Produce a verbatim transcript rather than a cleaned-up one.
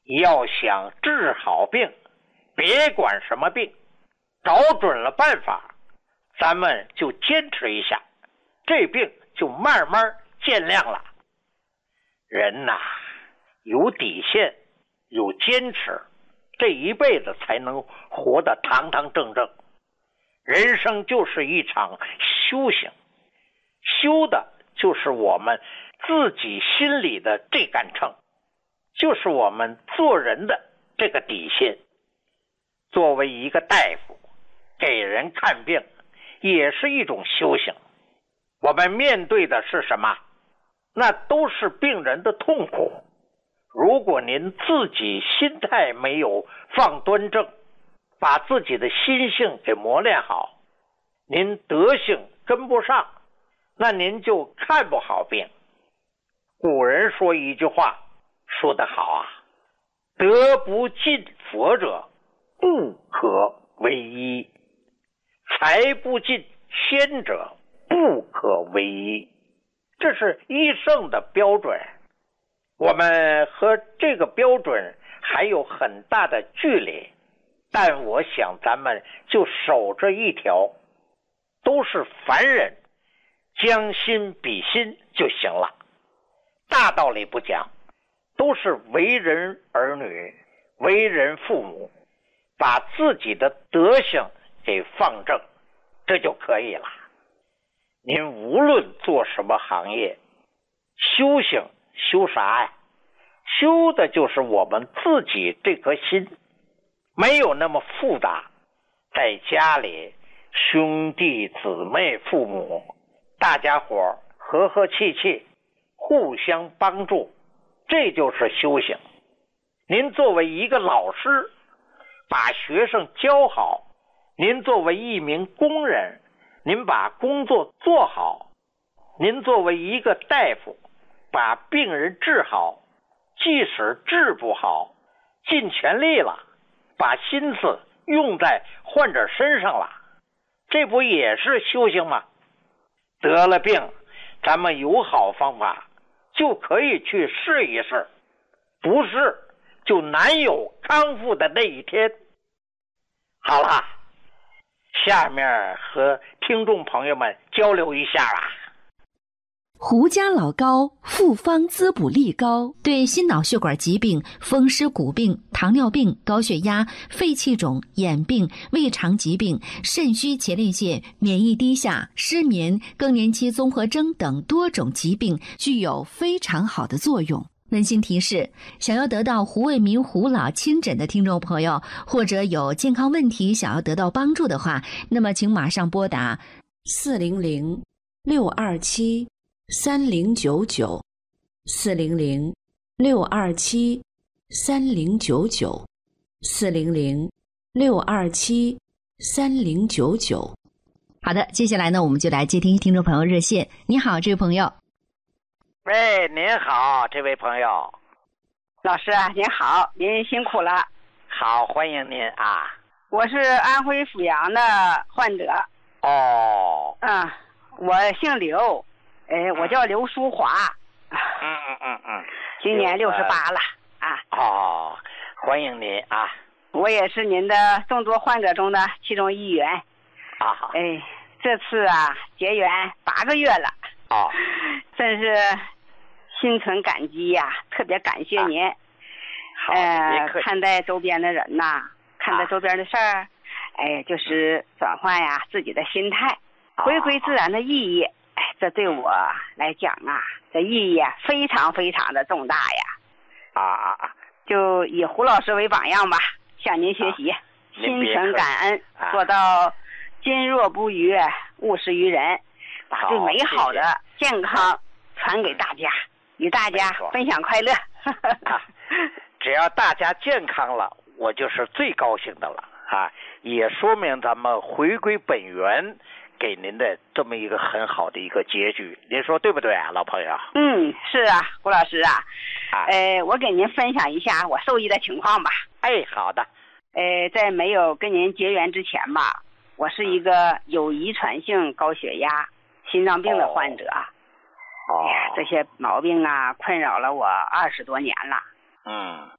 要想治好病，别管什么病，找准了办法，咱们就坚持一下，这病就慢慢见亮了。人呐，有底线，有坚持，这一辈子才能活得堂堂正正。人生就是一场修行，修的就是我们自己心里的这杆秤，就是我们做人的这个底线。作为一个大夫，给人看病也是一种修行。我们面对的是什么？那都是病人的痛苦。如果您自己心态没有放端正，把自己的心性给磨练好，您德性跟不上，那您就看不好病。古人说一句话说得好啊，德不尽佛者不可为医，财不尽仙者不可为医，这是医圣的标准。我们和这个标准还有很大的距离，但我想咱们就守着一条，都是凡人，将心比心就行了。大道理不讲，都是为人儿女，为人父母，把自己的德行给放正，这就可以了。您无论做什么行业，修行修啥呀？修的就是我们自己这颗心，没有那么复杂。在家里，兄弟姊妹父母，大家伙和和气气，互相帮助，这就是修行。您作为一个老师，把学生教好，您作为一名工人，您把工作做好，您作为一个大夫，把病人治好，即使治不好，尽全力了，把心思用在患者身上了，这不也是修行吗？得了病，咱们有好方法，就可以去试一试，不是就难有康复的那一天。好了，下面和听众朋友们交流一下啦。 胡家老高复方滋补力高，对心脑血管疾病、风湿骨病、糖尿病、高血压、肺气肿、眼病、胃肠疾病、肾虚前列腺、免疫低下、失眠、更年期综合征等多种疾病具有非常好的作用。温馨提示：想要得到胡卫民胡老亲诊的听众朋友，或者有健康问题想要得到帮助的话，那么请马上拨打四零零六二七三零九九，四零零六二七三零九九，四零零六二七三零九九。好的，接下来呢，我们就来接听听众朋友热线。你好，这位朋友。 喂，您好，这位朋友。 老师啊，您好，您辛苦了。 好，欢迎您啊。 我是安徽阜阳的患者。 哦。 嗯，我姓刘。哎，我叫刘淑华， 嗯嗯嗯嗯， 今年六十八了啊。 哦，欢迎您啊！ 我也是您的众多患者中的其中一员。 啊， 哎，这次啊结缘八个月了。 哦， 真是心存感激呀、啊，特别感谢您。 啊、好， 呃，看待周边的人呐、啊，看待周边的事儿、啊，哎，就是转换呀自己的心态，回归自然的意义。哎，这对我来讲啊，这意义啊非常非常的重大呀！ 啊啊啊！ 就以胡老师为榜样吧，向您学习，啊、心存感恩，啊、做到今若不渝，勿施于人，把最美好的谢谢健康传给大家，与大家分享快乐。 啊、只要大家健康了，我就是最高兴的了啊！也说明咱们回归本源。给您的这么一个很好的一个结局，您说对不对啊，老朋友？ 嗯，是啊，胡老师啊， 啊呃，我给您分享一下我受益的情况吧。 哎，好的。 呃，在没有跟您结缘之前吧，我是一个有遗传性高血压、心脏病的患者。 哦。 哎呀，这些毛病啊，困扰了我二十多年了。 嗯。